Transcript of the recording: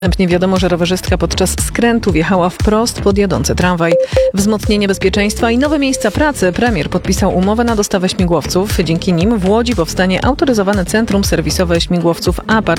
Następnie wiadomo, że rowerzystka podczas skrętu wjechała wprost pod jadący tramwaj. Wzmocnienie bezpieczeństwa i nowe miejsca pracy. Premier podpisał umowę na dostawę śmigłowców. Dzięki nim w Łodzi powstanie autoryzowane centrum serwisowe śmigłowców Apache.